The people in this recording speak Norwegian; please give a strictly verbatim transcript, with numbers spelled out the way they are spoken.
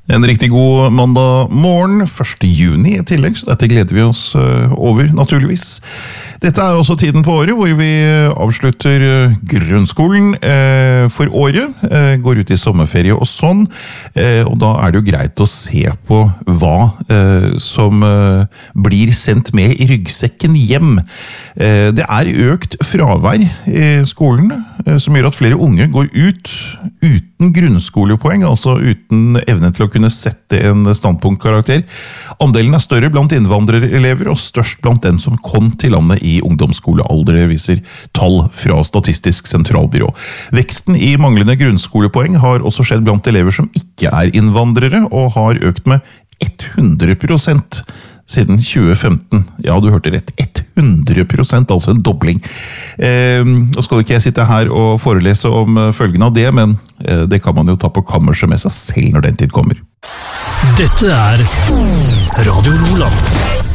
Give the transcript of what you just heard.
En riktig god mandag morgen, første juni i tillegg, så dette gleder vi oss over, naturligvis. Dette er også tiden på året hvor vi avslutter grunnskolen for året, går ut i sommerferie og sånn, og da er det jo greit å se på hva som blir sendt med i ryggsekken hjem. Det er økt fravær i skolen, som gjør at flere unge går ut uten grunnskolepoeng, altså uten evne til å kunne sette en standpunktkarakter. Andelen er større blant innvandrerelever og størst blant den som kom til landet i ungdomsskolealder, viser tall fra Statistisk sentralbyrå. Veksten i manglende grunnskolepoeng har også skjedd blant elever som ikke er innvandrere, og har økt med hundre prosent siden tjue femten. Ja, du hørte rett. hundre prosent, altså en dobling. Eh, nå skal ikke jeg sitte her og forelese om følgene av det, men eh, det kan man jo ta på kammerset med seg selv når den tid kommer. Dette er Radio Nordland.